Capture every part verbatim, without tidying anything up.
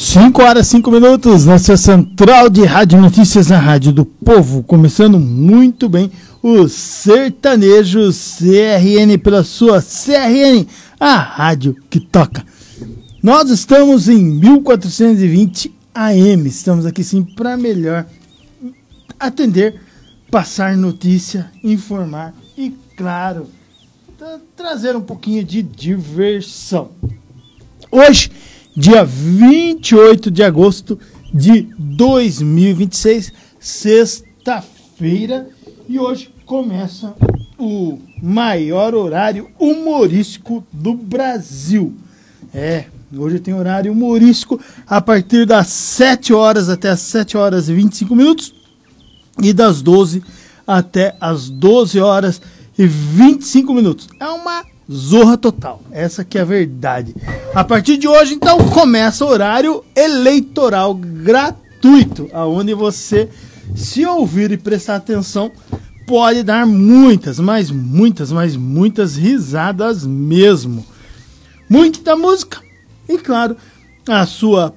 cinco horas e cinco minutos, nessa central de rádio notícias na Rádio do Povo, começando muito bem o Sertanejo C R N pela sua C R N, a rádio que toca. Nós estamos em mil quatrocentos e vinte A M, estamos aqui sim para melhor atender, passar notícia, informar e, claro, tra- trazer um pouquinho de diversão. Hoje, dia vinte e oito de agosto de dois mil e vinte e seis, sexta-feira, e hoje começa o maior horário humorístico do Brasil. É, hoje tem horário humorístico a partir das sete horas até as sete horas e vinte e cinco minutos e das doze até as doze horas e vinte e cinco minutos. É uma zorra total, essa que é a verdade. A partir de hoje, então, começa o horário eleitoral gratuito, onde você, se ouvir e prestar atenção, pode dar muitas, mas muitas, mas muitas risadas mesmo. Muita música e, claro, a sua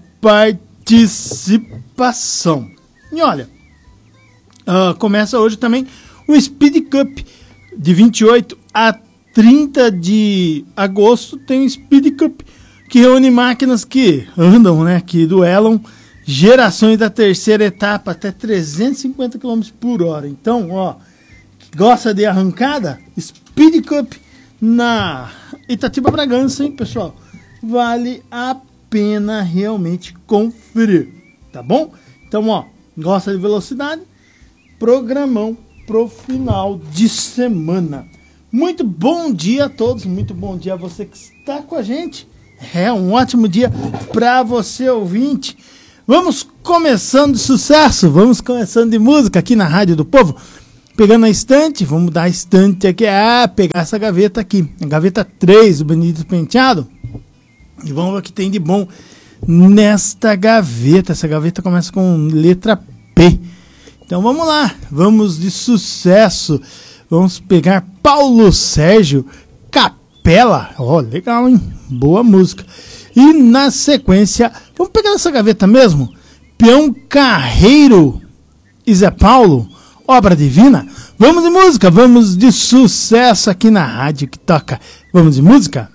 participação. E olha, uh, começa hoje também o Speed Cup, de vinte e oito a trinta de agosto, tem o Speed Cup, que reúne máquinas que andam, né, que duelam gerações da terceira etapa até trezentos e cinquenta quilômetros por hora. Então, ó, gosta de arrancada? Speed Cup na Itatiba Bragança, hein, pessoal? Vale a pena realmente conferir, tá bom? Então, ó, gosta de velocidade? Programão pro final de semana. Muito bom dia a todos, muito bom dia a você que está com a gente. É um ótimo dia para você, ouvinte. Vamos começando de sucesso, vamos começando de música aqui na Rádio do Povo. Pegando a estante, vamos dar a estante aqui, ah, pegar essa gaveta aqui, a gaveta três do Benedito Penteado. E vamos ver o que tem de bom nesta gaveta. Essa gaveta começa com letra P. Então vamos lá, vamos de sucesso. Vamos pegar Paulo Sérgio Capela. Ó, oh, legal, hein? Boa música. E na sequência, vamos pegar essa gaveta mesmo? Peão Carreiro e Zé Paulo, Obra Divina. Vamos de música, vamos de sucesso aqui na rádio que toca. Vamos de música?